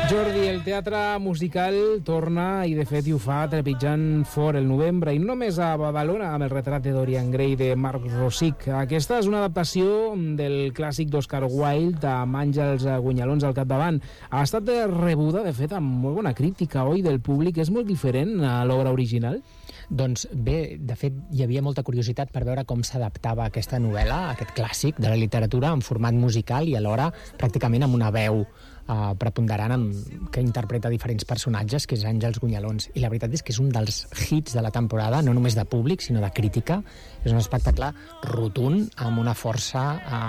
Jordi, el teatre musical torna, i de fet ho fa trepitjant fort el novembre, i no només a Badalona amb el retrat de Dorian Gray de Marc Rosic. Aquesta és una adaptació del clàssic d'Oscar Wilde amb Àngels Gunyalons al capdavant. Ha estat rebuda, de fet, amb molt bona crítica, oi, del públic. És molt diferent a l'obra original? Doncs bé, de fet, hi havia molta curiositat per veure com s'adaptava aquesta novel·la, aquest clàssic de la literatura, en format musical i alhora pràcticament amb una veu preponderant que interpreta diferents personatges, que és Àngels Gunyalons. I la veritat és que és un dels hits de la temporada, no només de públic, sinó de crítica. És un espectacle rotund, amb una força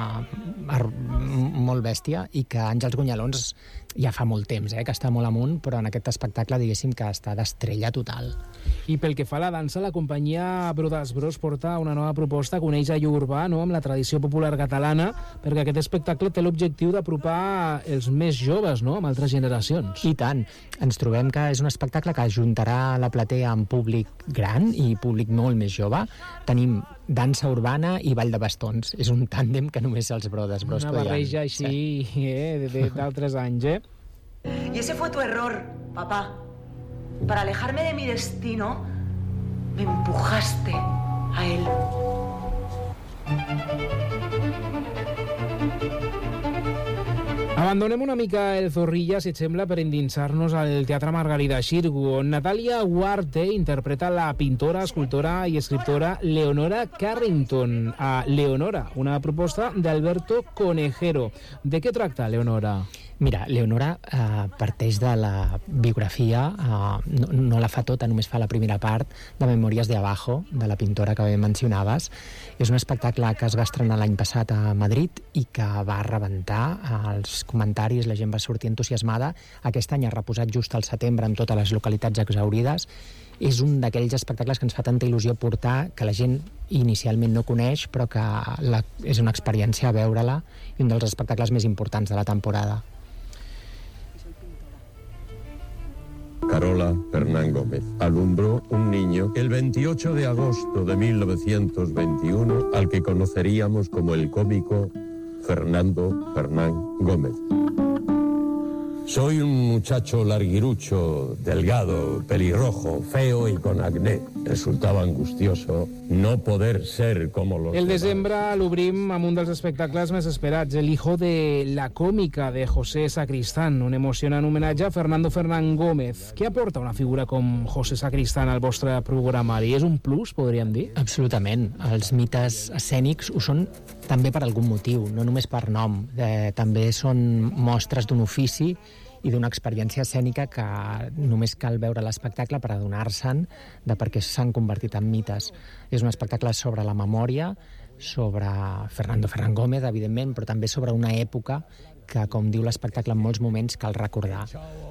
molt bèstia, i que Àngels Gunyalons ja fa molt temps, que està molt amunt, però en aquest espectacle, diguéssim, que està d'estrella total. I pel que fa a la dansa, la companyia Brodas Bros porta una nova proposta que uneix allò urbà, no?, amb la tradició popular catalana, perquè aquest espectacle té l'objectiu d'apropar els més joves, no?, amb altres generacions. I tant. Ens trobem que és un espectacle que ajuntarà la platea amb públic gran i públic molt més jove. Tenim dansa urbana i ball de bastons. És un tàndem que només els Brodas Bros una barreja així, sí, d'altres anys, Y ese fue tu error, papá. Para alejarme de mi destino, me empujaste a él. Abandonem una mica el Zorrilla, si et sembla, per endinsar-nos al Teatre Margarida Xirgu, on Natàlia Huarte interpreta la pintora, escultora i escriptora Leonora Carrington. A Leonora, una proposta d'Alberto Conejero. De què tracta Leonora? Mira, Leonora parteix de la biografia, no la fa tota, només fa la primera part de Memòries de Abajo, de la pintora que mencionaves. És un espectacle que es va estrenar l'any passat a Madrid i que va rebentar els comentaris, la gent va sortir entusiasmada. Aquest any ha reposat just al setembre amb totes les localitats exhaurides. És un d'aquells espectacles que ens fa tanta il·lusió portar, que la gent inicialment no coneix, però que és una experiència veure-la, i un dels espectacles més importants de la temporada. Carola Fernán Gómez alumbró un niño el 28 de agosto de 1921 al que conoceríamos como el cómico Fernando Fernán Gómez. Soy un muchacho larguirucho, delgado, pelirrojo, feo y con acné. Resultava angustioso no poder ser como los El demás. desembre l'obrim amb un dels espectacles més esperats, El hijo de la cómica, de José Sacristán, un emocionant homenatge a Fernando Fernán Gómez. Què aporta una figura com José Sacristán al vostre programari? És un plus, podríem dir? Absolutament. Els mites escènics ho són també per algun motiu, no només per nom. També són mostres d'un ofici i d'una experiència escènica que només cal veure l'espectacle per adonar-se'n de per què s'han convertit en mites. És un espectacle sobre la memòria, sobre Fernando Fernán Gómez, evidentment, però també sobre una època que, com diu l'espectacle, en molts moments cal recordar.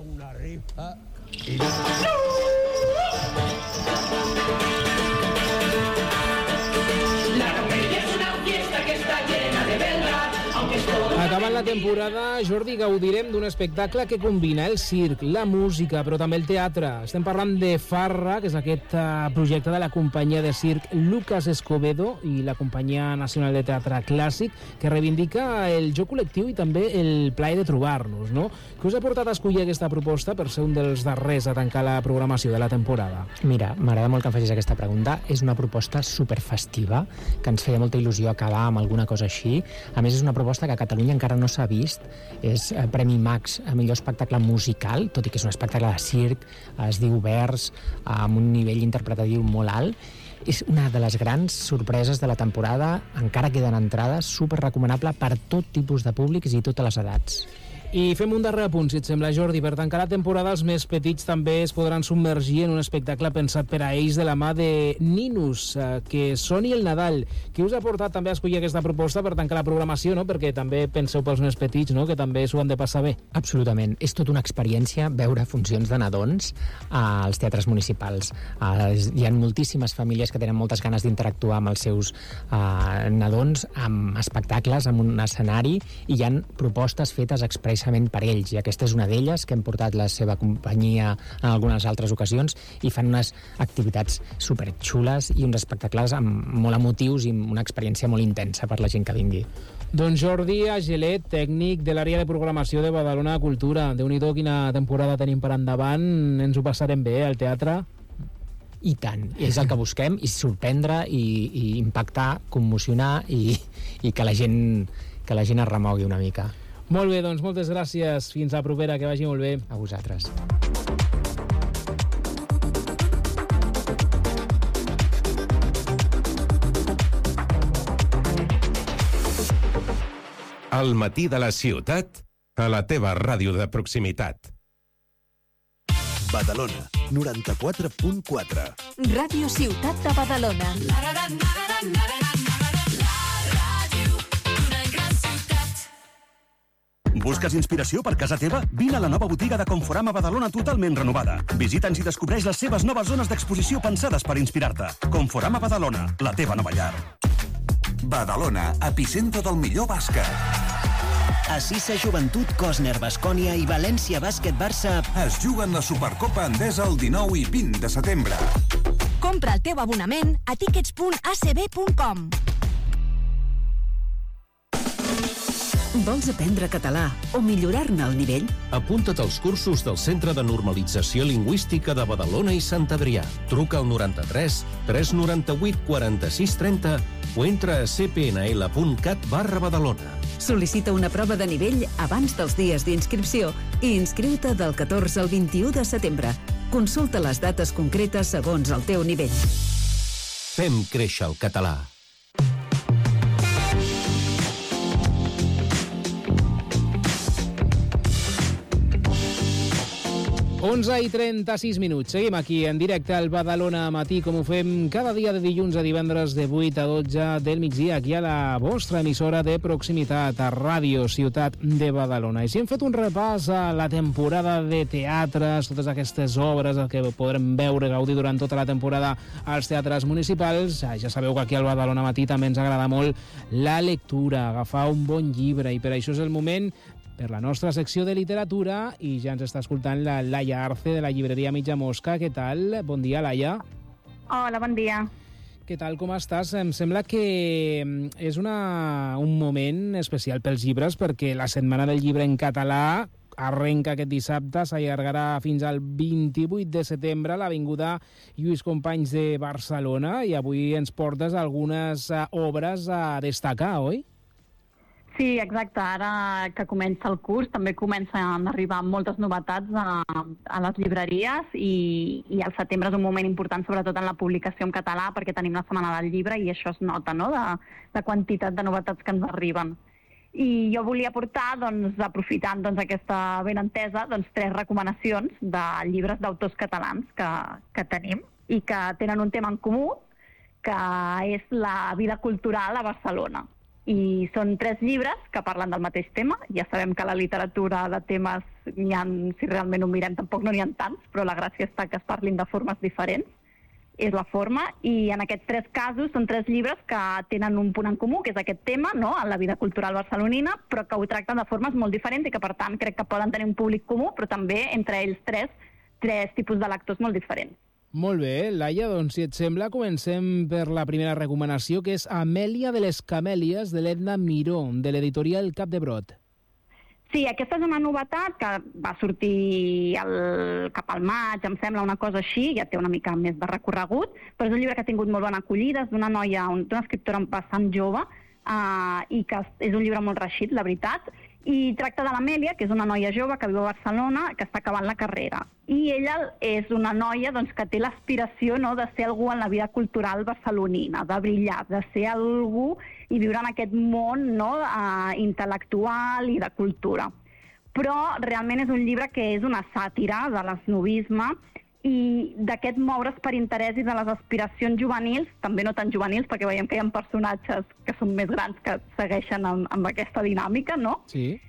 Acabant la temporada, Jordi, gaudirem d'un espectacle que combina el circ, la música, però també el teatre. Estem parlant de Farra, que és aquest projecte de la companyia de circ Lucas Escobedo i la Companyia Nacional de Teatre Clàssic, que reivindica el joc col·lectiu i també el plaer de trobar-nos, no? Què us ha portat a escollir aquesta proposta per ser un dels darrers a tancar la programació de la temporada? Mira, m'agrada molt que em facis aquesta pregunta. És una proposta superfestiva, que ens feia molta il·lusió acabar amb alguna cosa així. A més, és una proposta que a Catalunya encara no s'ha vist. És Premi Max a millor espectacle musical, tot i que és un espectacle de circ, es diu Vers, amb un nivell interpretatiu molt alt. És una de les grans sorpreses de la temporada. Encara queden entrades, super recomanable per tot tipus de públics i totes les edats. I fem un darrer apunt, si et sembla, Jordi. Per tancar la temporada, els més petits també es podran submergir en un espectacle pensat per a ells de la mà de Ninus, que soni el Nadal. Qui us ha portat també a escollir aquesta proposta per tancar la programació, no? Perquè també penseu pels més petits, no? Que també s'ho han de passar bé. Absolutament. És tota una experiència veure funcions de nadons als teatres municipals. Hi ha moltíssimes famílies que tenen moltes ganes d'interactuar amb els seus nadons, amb espectacles, amb un escenari, i hi ha propostes fetes expressament per ells, i aquesta és una d'elles, que hem portat la seva companyia en algunes altres ocasions, i fan unes activitats superxules i uns espectacles molt emotius i una experiència molt intensa per la gent que vingui. Doncs Jordi Agelet, tècnic de l'àrea de programació de Badalona Cultura. Déu-n'hi-do quina temporada tenim per endavant. Ens ho passarem bé al teatre? I tant, és el que busquem, i sorprendre, i impactar, commocionar, i que la gent es remogui una mica. Molt bé, doncs moltes gràcies. Fins a la propera, que vagi molt bé. A vosaltres. El matí de la ciutat, a la teva ràdio de proximitat. Badalona, 94.4. Ràdio Ciutat de Badalona. Busques inspiració per casa teva? Vine a la nova botiga de Conforama Badalona totalment renovada. Visita'ns i descobreix les seves noves zones d'exposició pensades per inspirar-te. Conforama Badalona, la teva nova llar. Badalona, epicentre del millor bàsquet. Assisa Joventut, Cosner, Bascònia i València Bàsquet Barça es juguen la Supercopa Endesa el 19 i 20 de setembre. Compra el teu abonament a tickets.acb.com. Vols aprendre català o millorar-ne el nivell? Apunta't als cursos del Centre de Normalització Lingüística de Badalona i Sant Adrià. Truca al 93 398 46 30 o entra a cpnl.cat/Badalona. Sol·licita una prova de nivell abans dels dies d'inscripció i inscriu-te del 14 al 21 de setembre. Consulta les dates concretes segons el teu nivell. Fem créixer el català. 11:36. Seguim aquí en directe al Badalona Matí, com ho fem cada dia de dilluns a divendres de 8 a 12 del migdia, aquí a la vostra emissora de proximitat, a Ràdio Ciutat de Badalona. I si hem fet un repàs a la temporada de teatres, totes aquestes obres que podrem veure, gaudir durant tota la temporada als teatres municipals, ja sabeu que aquí al Badalona Matí també ens agrada molt la lectura, agafar un bon llibre, i per això és el moment per la nostra secció de literatura, i ja ens està escoltant la Laia Arce de la llibreria Mitja Mosca. Què tal? Bon dia, Laia. Hola, bon dia. Què tal, com estàs? Em sembla que és un moment especial pels llibres, perquè la Setmana del Llibre en Català arrenca aquest dissabte, s'allargarà fins al 28 de setembre a l'Avinguda Lluís Companys de Barcelona, i avui ens portes algunes obres a destacar, oi? Sí, exacte. Ara que comença el curs també comencen a arribar moltes novetats a les llibreries, i el setembre és un moment important, sobretot en la publicació en català, perquè tenim la Setmana del Llibre i això es nota, no?, de quantitat de novetats que ens arriben. I jo volia portar, aprofitant aquesta benentesa, 3 recomanacions de llibres d'autors catalans que tenim i que tenen un tema en comú, que és la vida cultural a Barcelona. I són 3 llibres que parlen del mateix tema. Ja sabem que a la literatura de temes si realment ho mirem, tampoc no n'hi ha tants, però la gràcia està que es parlin de formes diferents. És la forma, i en aquests 3 casos són 3 llibres que tenen un punt en comú, que és aquest tema, no?, en la vida cultural barcelonina, però que ho tracten de formes molt diferents i que, per tant, crec que poden tenir un públic comú, però també entre ells 3 tipus de lectors molt diferents. Molt bé, Laia, doncs si et sembla comencem per la primera recomanació, que és Amèlia de les Camèlies, de l'Edna Miró, de l'editorial Capdebrot. Sí, aquesta és una novetat que va sortir cap al maig, em sembla, una cosa així, ja té una mica més de recorregut, però és un llibre que ha tingut molt bona acollida, és d'una noia, d'una escriptora bastant jove, i que és un llibre molt reeixit, la veritat, i tracta de l'Amèlia, que és una noia jove que viu a Barcelona, que està acabant la carrera. I ella és una noia que té l'aspiració, no?, de ser algú en la vida cultural barcelonina, de brillar, de ser algú i viure en aquest món, no?, intel·lectual i de cultura. Però realment és un llibre que és una sàtira de l'esnovisme i d'aquest moure's per interès i de les aspiracions juvenils, també no tan juvenils, perquè veiem que hi ha personatges que són més grans que segueixen amb aquesta dinàmica, no? Sí.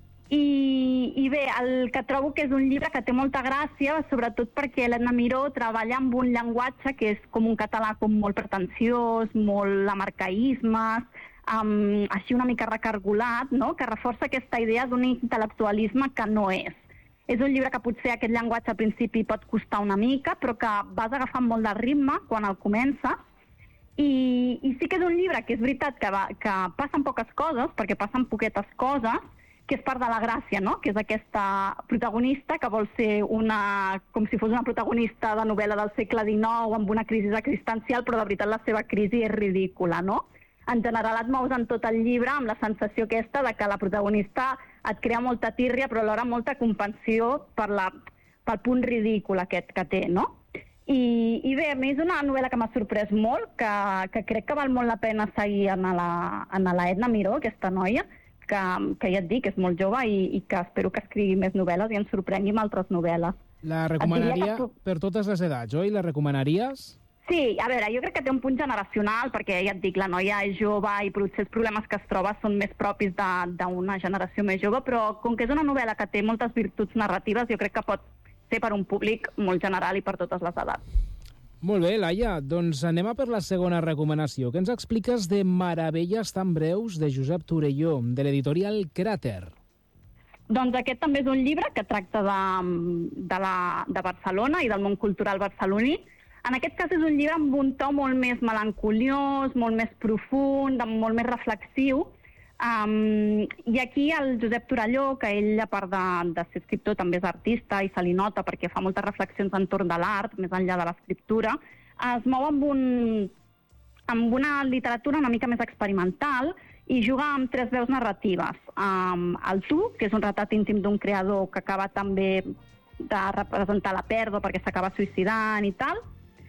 I bé, el que trobo que és un llibre que té molta gràcia, sobretot perquè l'Edna Miró treballa amb un llenguatge que és com un català com molt pretensiós, molt amb arcaïsmes, així una mica recargolat, no?, que reforça aquesta idea d'un intel·lectualisme que no és. És un llibre que potser aquest llenguatge al principi pot costar una mica, però que vas agafant molt de ritme quan el comences, I sí que és un llibre que és veritat que passen poques coses, perquè passen poquetes coses, que és part de la gràcia, no? Que és aquesta protagonista que vol ser com si fos una protagonista de novel·la del segle XIX amb una crisi existencial, però de veritat la seva crisi és ridícula, no? En general et mous en tot el llibre amb la sensació aquesta de que la protagonista et crea molta tírria, però alhora molta comprensió pel punt ridícul aquest que té, no? I bé, a mi és una novel·la que m'ha sorprès molt, que crec que val molt la pena seguir en la Edna Miró, aquesta noia, que ja et dic, és molt jove i que espero que escrigui més novel·les i ens sorprengui amb altres novel·les. La recomanaria per totes les edats, oi? La recomanaries? Sí, a veure, jo crec que té un punt generacional, perquè ja et dic, la noia és jove i potser els problemes que es troba són més propis d'una generació més jove, però com que és una novel·la que té moltes virtuts narratives, jo crec que pot ser per un públic molt general i per totes les edats. Molt bé, Laia, doncs anem a per la segona recomanació. Què ens expliques de Meravelles tan breus de Josep Torelló, de l'editorial Cràter? Doncs aquest també és un llibre que tracta de Barcelona i del món cultural barceloní. En aquest cas és un llibre amb un to molt més melancoliós, molt més profund, molt més reflexiu. I aquí el Josep Torelló, que ell, a part de ser escriptor, també és artista i se li nota perquè fa moltes reflexions entorn de l'art, més enllà de l'escriptura, es mou amb una literatura una mica més experimental i juga amb 3 veus narratives. El Tu, que és un retrat íntim d'un creador que acaba també de representar la pèrdua perquè s'acaba suïcidant i tal.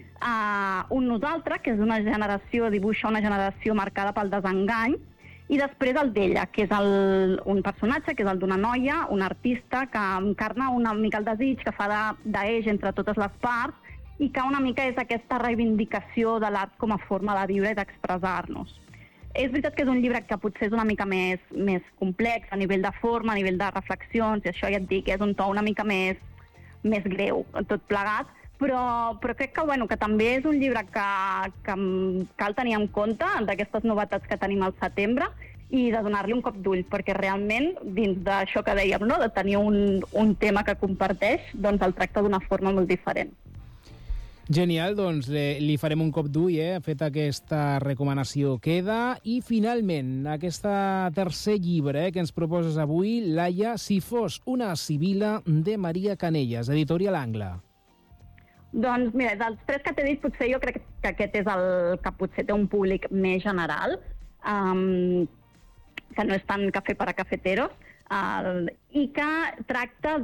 Un Nosaltres, que és una generació, dibuixa una generació marcada pel desengany, i després el d'Ella, que és un personatge, que és el d'una noia, una artista, que encarna una mica el desig que fa d'eix entre totes les parts i que una mica és aquesta reivindicació de l'art com a forma de viure i d'expressar-nos. És veritat que és un llibre que potser és una mica més complex a nivell de forma, a nivell de reflexions, i això ja et dic, és un to una mica més greu, tot plegat, però crec que també és un llibre que cal tenir en compte d'aquestes novetats que tenim al setembre i de donar-li un cop d'ull, perquè realment, dins d'això que dèiem, no? De tenir un tema que comparteix, doncs el tracta d'una forma molt diferent. Genial, doncs li farem un cop d'ull, feta aquesta recomanació queda. I finalment, aquest tercer llibre que ens proposes avui, Laia, Si fos una sibila, de Maria Canellas, editorial Angle. Doncs mira, dels 3 que t'he dit, potser jo crec que aquest és el que potser té un públic més general, que no és tant cafè per a cafeteros, i que tracta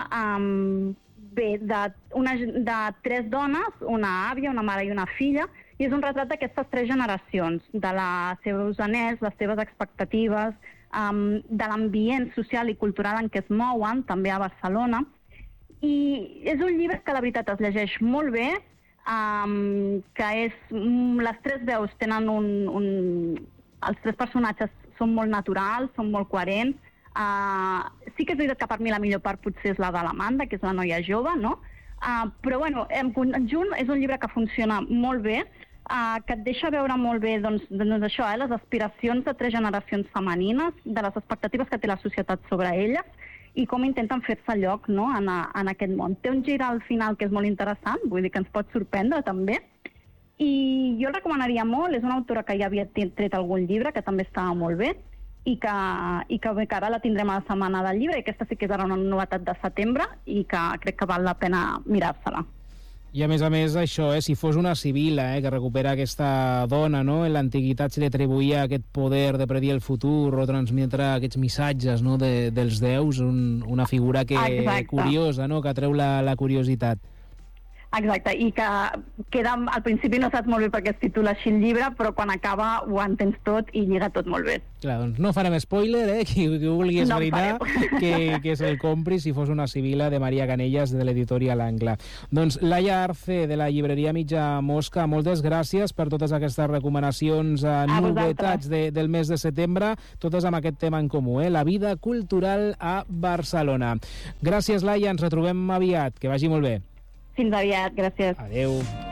de 3 dones, una àvia, una mare i una filla, i és un retrat d'aquestes 3 generacions, de les seus anhels, les seves expectatives, de l'ambient social i cultural en què es mouen, també a Barcelona. I és un llibre que la veritat es llegeix molt bé, que les 3 veus tenen els 3 personatges són molt naturals, són molt coherents. Sí que és veritat que per mi la millor part potser és la de l'Amanda, que és la noia jove, no? Però bueno, en conjunt és un llibre que funciona molt bé, que et deixa veure molt bé doncs això, les aspiracions de 3 generacions femenines, de les expectatives que té la societat sobre elles, i com intenten fer-se lloc, no, en aquest món. Té un gir al final que és molt interessant, vull dir que ens pot sorprendre també, i jo el recomanaria molt. És una autora que ja havia tret algun llibre que també estava molt bé i que ara la tindrem a la setmana del llibre, i aquesta sí que és ara una novetat de setembre i que crec que val la pena mirar-se-la. I a més, això, Si fos una sibila, que recupera aquesta dona, no? En l'antiguitat se li atribuïa aquest poder de predir el futur o transmetre aquests missatges, no? dels déus, una figura curiosa, no? Que atreu la curiositat. Exacte, i que queda, al principi no saps molt bé perquè es titula així el llibre, però quan acaba ho entens tot i lliga tot molt bé. Clar, doncs no farem spoiler, qui vulgui esbrinar, que se'l compri, Si fos una sibila, de Maria Canellas, de l'editorial Angle. Doncs Laia Arce, de la llibreria Mitja Mosca, moltes gràcies per totes aquestes recomanacions, novetats del mes de setembre, totes amb aquest tema en comú, la vida cultural a Barcelona. Gràcies, Laia, ens retrobem aviat, que vagi molt bé. Fins aviat, gràcies. Adéu.